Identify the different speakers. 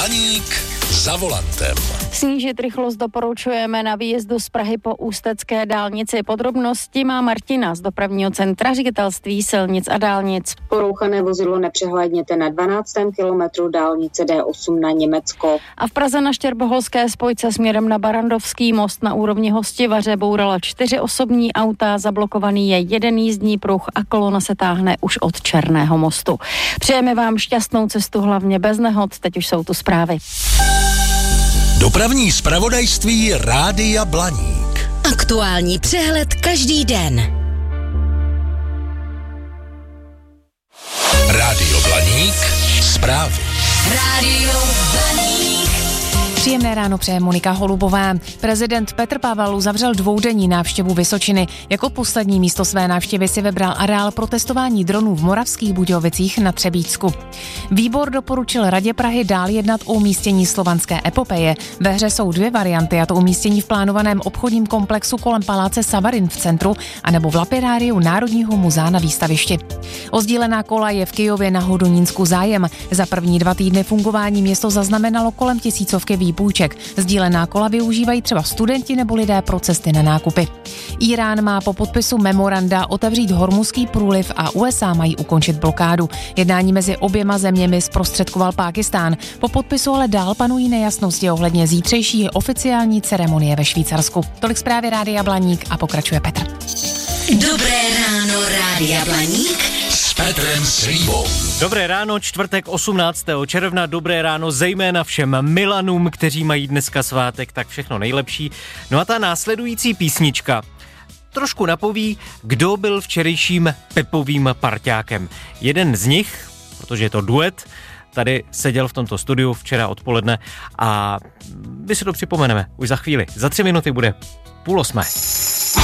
Speaker 1: Blaník za volantem.
Speaker 2: Snížit rychlost doporučujeme na výjezdu z Prahy po Ústecké dálnici. Podrobnosti má Martina z dopravního centra Ředitelství silnic a dálnic.
Speaker 3: Porouchané vozidlo nepřehlédněte na 12. kilometru dálnice D8 na Německo.
Speaker 2: A v Praze na Štěrboholské spojce směrem na Barandovský most na úrovni Hostivaře bourala 4 osobní auta, zablokovaný je jeden jízdní pruh a kolona se táhne už od Černého mostu. Přejeme vám šťastnou cestu, hlavně bez nehod, teď už jsou tu zprávy.
Speaker 1: Dopravní zpravodajství Rádia Blaník.
Speaker 4: Aktuální přehled každý den.
Speaker 1: Rádio Blaník. Zprávy.
Speaker 4: Rádio Blaník.
Speaker 5: Příjemné ráno přeje Monika Holubová. Prezident Petr Pavel uzavřel dvoudenní návštěvu Vysočiny. Jako poslední místo své návštěvy si vybral areál pro testování dronů v Moravských Budějovicích na Třebíčsku. Výbor doporučil Radě Prahy dál jednat o umístění Slovanské epopeje. Ve hře jsou 2 varianty, a to umístění v plánovaném obchodním komplexu kolem paláce Savarin v centru anebo v lapidáriu Národního muzea na výstavišti. O sdílená kola je v Kyjově na Hodonínsku zájem. Za první 2 týdny fungování město zaznamenalo kolem 1000 výpůjček. Sdílená kola využívají třeba studenti nebo lidé pro cesty na nákupy. Irán má po podpisu memoranda otevřít Hormuzský průliv a USA mají ukončit blokádu. Jednání mezi oběma zeměmi zprostředkoval Pákistán. Po podpisu ale dál panují nejasnosti ohledně zítřejší oficiální ceremonie ve Švýcarsku. Tolik zprávy Rádia Blaník a pokračuje Petr.
Speaker 4: Dobré ráno, Rádia Blaník.
Speaker 1: S Petrem Slívou.
Speaker 6: Dobré ráno, čtvrtek 18. června, dobré ráno zejména všem Milanům, kteří mají dneska svátek, tak všechno nejlepší. No a ta následující písnička trošku napoví, kdo byl včerejším Pepovým parťákem. Jeden z nich, protože je to duet, tady seděl v tomto studiu včera odpoledne a my si to připomeneme už za chvíli. Za 3 minuty bude 7:30.